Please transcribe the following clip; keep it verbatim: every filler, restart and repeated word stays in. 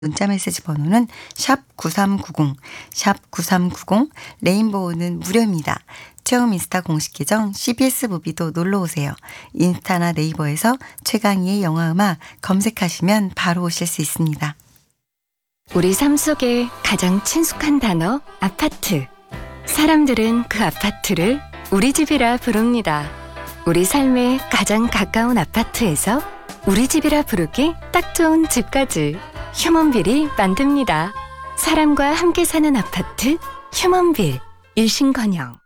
문자메시지 번호는 샵 구삼구공, 샵 구삼구공, 레인보우는 무료입니다. 체험 인스타 공식 계정 씨비에스 무비도 놀러오세요. 인스타나 네이버에서 최강희의 영화음악 검색하시면 바로 오실 수 있습니다. 우리 삶 속에 가장 친숙한 단어 아파트. 사람들은 그 아파트를 우리 집이라 부릅니다. 우리 삶에 가장 가까운 아파트에서 우리 집이라 부르기 딱 좋은 집까지 휴먼빌이 만듭니다. 사람과 함께 사는 아파트 휴먼빌. 일신건영.